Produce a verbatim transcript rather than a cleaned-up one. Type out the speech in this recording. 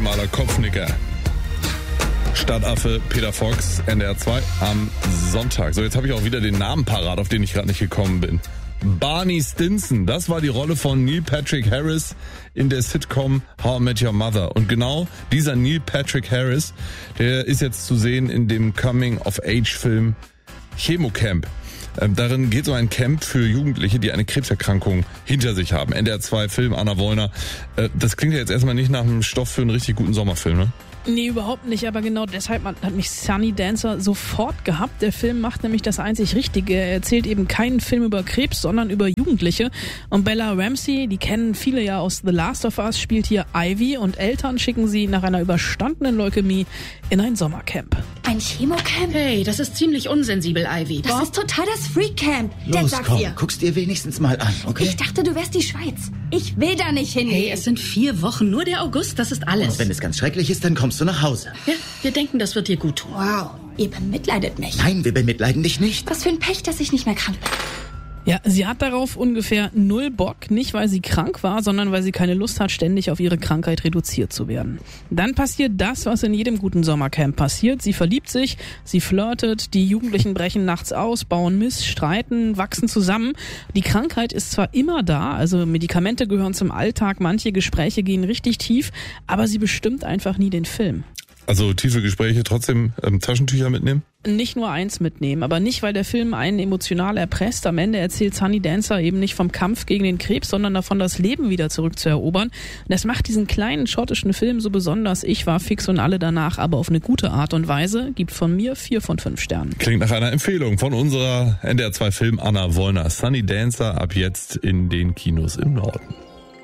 normaler Kopfnicker. Stadtaffe Peter Fox, N D R zwei am Sonntag. So, jetzt habe ich auch wieder den Namen parat, auf den ich gerade nicht gekommen bin. Barney Stinson, das war die Rolle von Neil Patrick Harris in der Sitcom How I Met Your Mother. Und genau dieser Neil Patrick Harris, der ist jetzt zu sehen in dem Coming-of-Age-Film Chemocamp. Ähm, darin geht es um ein Camp für Jugendliche, die eine Krebserkrankung hinter sich haben. N D R zwei Film, Anna Wollner. Äh, das klingt ja jetzt erstmal nicht nach einem Stoff für einen richtig guten Sommerfilm, ne? Nee, überhaupt nicht, aber genau deshalb hat mich Sunny Dancer sofort gehabt. Der Film macht nämlich das einzig Richtige. Er erzählt eben keinen Film über Krebs, sondern über Jugendliche. Und Bella Ramsey, die kennen viele ja aus The Last of Us, spielt hier Ivy und Eltern schicken sie nach einer überstandenen Leukämie in ein Sommercamp. Ein Chemocamp? Hey, das ist ziemlich unsensibel, Ivy. Das ist total das Freak-Camp. Los, komm, guck's dir wenigstens mal an, okay? Ich dachte, du wärst die Schweiz. Ich will da nicht hingehen. Hey, es sind vier Wochen, nur der August, das ist alles. Und wenn es ganz schrecklich ist, dann kommst du nach Hause. Ja, wir denken, das wird dir gut tun. Wow, ihr bemitleidet mich. Nein, wir bemitleiden dich nicht. Was für ein Pech, dass ich nicht mehr krank bin. Ja, sie hat darauf ungefähr null Bock, nicht weil sie krank war, sondern weil sie keine Lust hat, ständig auf ihre Krankheit reduziert zu werden. Dann passiert das, was in jedem guten Sommercamp passiert. Sie verliebt sich, sie flirtet, die Jugendlichen brechen nachts aus, bauen Mist, streiten, wachsen zusammen. Die Krankheit ist zwar immer da, also Medikamente gehören zum Alltag, manche Gespräche gehen richtig tief, aber sie bestimmt einfach nie den Film. Also tiefe Gespräche, trotzdem ähm, Taschentücher mitnehmen? Nicht nur eins mitnehmen, aber nicht, weil der Film einen emotional erpresst. Am Ende erzählt Sunny Dancer eben nicht vom Kampf gegen den Krebs, sondern davon, das Leben wieder zurückzuerobern. Und das macht diesen kleinen schottischen Film so besonders. Ich war fix und alle danach, aber auf eine gute Art und Weise. Gibt von mir vier von fünf Sternen. Klingt nach einer Empfehlung von unserer N D R zwei Film Anna Wollner. Sunny Dancer ab jetzt in den Kinos im Norden.